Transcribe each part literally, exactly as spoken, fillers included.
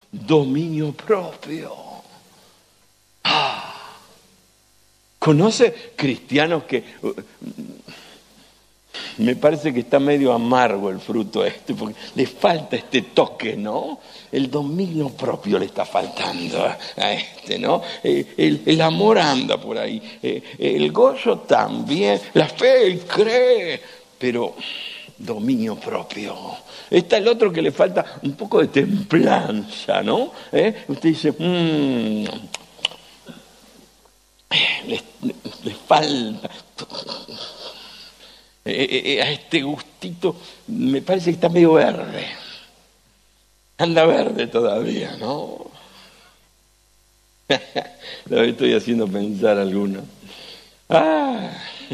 dominio propio. Ah. ¿Conoce cristianos que... Me parece que está medio amargo el fruto este, porque le falta este toque, ¿no? El dominio propio le está faltando a este, ¿no? El, el amor anda por ahí, el gozo también, la fe, él cree, pero dominio propio. Está el otro que le falta un poco de templanza, ¿no? ¿Eh? Usted dice, mmm, le, le falta... Eh, a este gustito, me parece que está medio verde. Anda verde todavía, ¿no? Lo estoy haciendo pensar a algunos. Ah.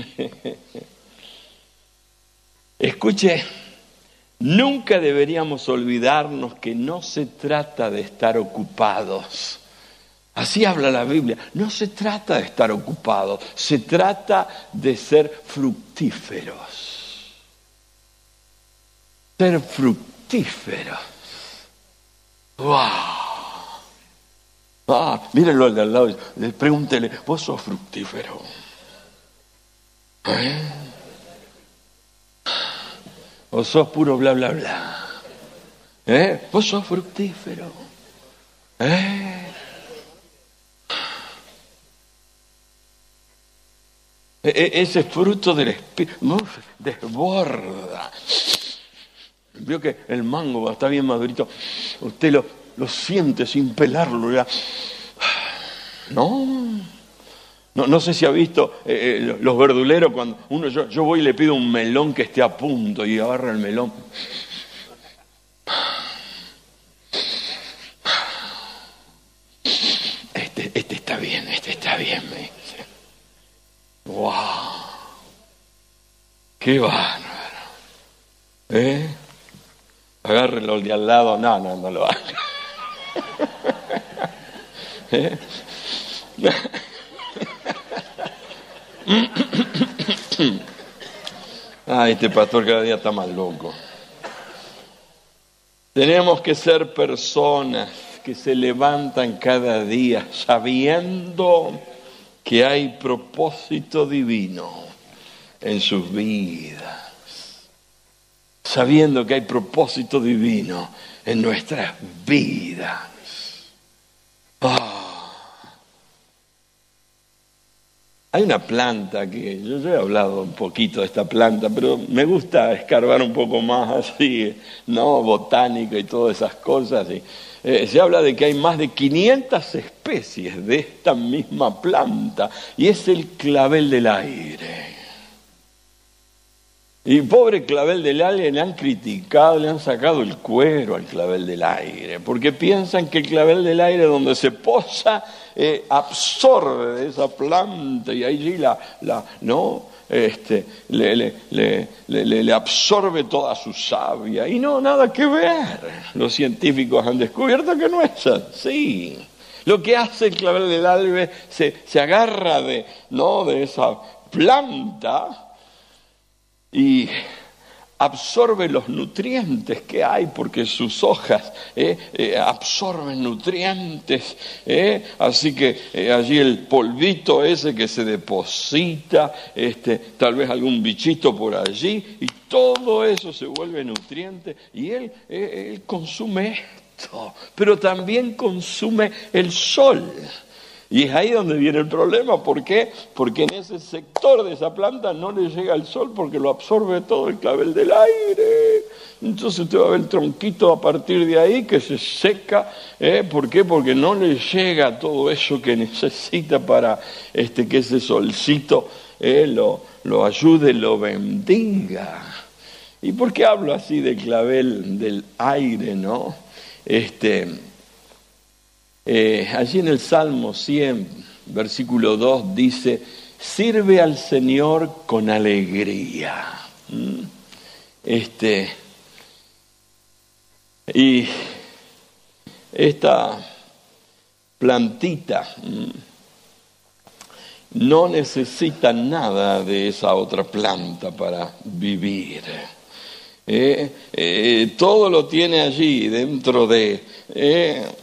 Escuche, nunca deberíamos olvidarnos que no se trata de estar ocupados. Así habla la Biblia. No se trata de estar ocupados, se trata de ser fructíferos. Ser fructíferos. ¡Wow! Ah, mírenlo al de al lado, pregúntele, ¿vos sos fructífero? ¿Eh? ¿O sos puro bla, bla, bla? ¿Eh? ¿Vos sos fructífero? ¿Eh? Ese fruto del espíritu desborda. Vio que el mango está bien madurito, usted lo, lo siente sin pelarlo ya. No, no, no sé si ha visto eh, los verduleros cuando uno yo, yo voy y le pido un melón que esté a punto y agarra el melón. Este, este está bien, este está bien, me dice. ¡Wow! ¡Qué bárbaro! ¿Eh? Agárrenlo de al lado. No, no, no lo haga. ¿Eh? Ah, este pastor cada día está más loco. Tenemos que ser personas que se levantan cada día sabiendo que hay propósito divino en sus vidas, sabiendo que hay propósito divino en nuestras vidas. Oh. Hay una planta que yo, yo he hablado un poquito de esta planta, pero me gusta escarbar un poco más así, ¿no? Botánica y todas esas cosas. Y, Eh, se habla de que hay más de quinientas especies de esta misma planta y es el clavel del aire. Y pobre clavel del aire, le han criticado, le han sacado el cuero al clavel del aire, porque piensan que el clavel del aire donde se posa eh, absorbe de esa planta y allí la, la no... Este, le, le, le, le, le absorbe toda su savia y no, nada que ver. Los científicos han descubierto que no es así. Lo que hace el clavel del aire se, se agarra de, ¿no? de esa planta y absorbe los nutrientes que hay porque sus hojas eh, eh, absorben nutrientes, eh, así que eh, allí el polvito ese que se deposita, este, tal vez algún bichito por allí y todo eso se vuelve nutriente y él, eh, él consume esto, pero también consume el sol. Y es ahí donde viene el problema. ¿Por qué? Porque en ese sector de esa planta no le llega el sol porque lo absorbe todo el clavel del aire. Entonces usted va a ver el tronquito a partir de ahí que se seca. ¿eh? ¿Por qué? Porque no le llega todo eso que necesita para este, que ese solcito eh, lo, lo ayude, lo bendiga. ¿Y por qué hablo así del clavel del aire, no? Este... Eh, allí en el Salmo cien, versículo dos, dice, sirve al Señor con alegría. ¿Mm? Este, y esta plantita ¿mm? no necesita nada de esa otra planta para vivir. Eh, eh, todo lo tiene allí dentro de... Eh,